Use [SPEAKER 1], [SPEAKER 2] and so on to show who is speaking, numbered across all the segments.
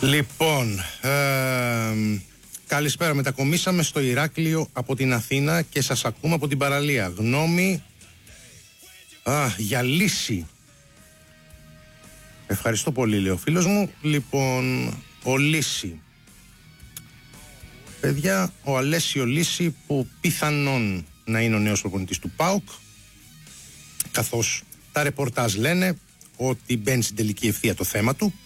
[SPEAKER 1] Λοιπόν, καλησπέρα. Μετακομίσαμε στο Ηράκλειο από την Αθήνα και σας ακούμε από την παραλία. Γνώμη για λύση. Ευχαριστώ πολύ, λέει ο φίλος μου. Λοιπόν, ο Λύση. Παιδιά, ο Αλέσιο Λύση, που πιθανόν να είναι ο νέος προπονητής του ΠΑΟΚ, καθώς τα ρεπορτάζ λένε ότι μπαίνει στην τελική ευθεία το θέμα του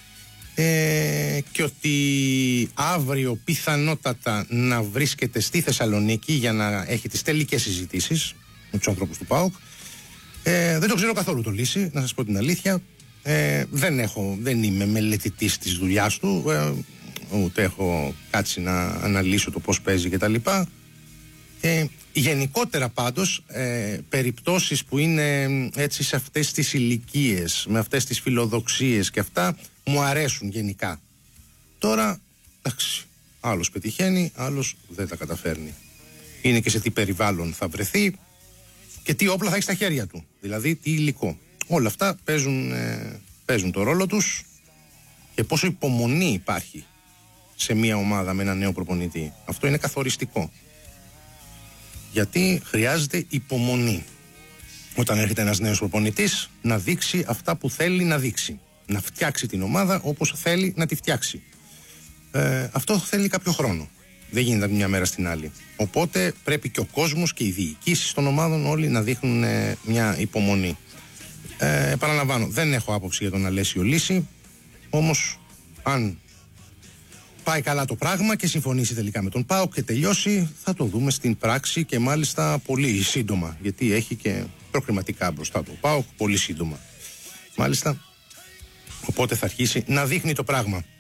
[SPEAKER 1] και ότι αύριο πιθανότατα να βρίσκεται στη Θεσσαλονίκη για να έχει τις τελικές συζητήσεις με τους ανθρώπους του ΠΑΟΚ. Δεν το ξέρω καθόλου το Λύση, να σας πω την αλήθεια. Δεν είμαι μελετητής της δουλειάς του, ούτε έχω κάτσει να αναλύσω το πώς παίζει κτλ. Γενικότερα πάντως περιπτώσεις που είναι έτσι σε αυτές τις ηλικίες, με αυτές τις φιλοδοξίες και αυτά, μου αρέσουν γενικά. Τώρα, εντάξει, άλλος πετυχαίνει, άλλος δεν τα καταφέρνει. Είναι και σε τι περιβάλλον θα βρεθεί και τι όπλα θα έχει στα χέρια του, δηλαδή τι υλικό. Όλα αυτά παίζουν το ρόλο τους, και πόσο υπομονή υπάρχει σε μια ομάδα με ένα νέο προπονητή. Αυτό είναι καθοριστικό. Γιατί χρειάζεται υπομονή όταν έρχεται ένας νέος προπονητής να δείξει αυτά που θέλει να δείξει. Να φτιάξει την ομάδα όπως θέλει να τη φτιάξει. Αυτό θέλει κάποιο χρόνο. Δεν γίνεται από μια μέρα στην άλλη. Οπότε πρέπει και ο κόσμος και οι διοικήσεις των ομάδων όλοι να δείχνουν μια υπομονή. Επαναλαμβάνω, δεν έχω άποψη για τον Αλέσιο Λύση. Όμως, αν πάει καλά το πράγμα και συμφωνήσει τελικά με τον ΠΑΟΚ και τελειώσει, θα το δούμε στην πράξη, και μάλιστα πολύ σύντομα. Γιατί έχει και προκριματικά μπροστά του ΠΑΟΚ πολύ σύντομα. Μάλιστα, οπότε θα αρχίσει να δείχνει το πράγμα.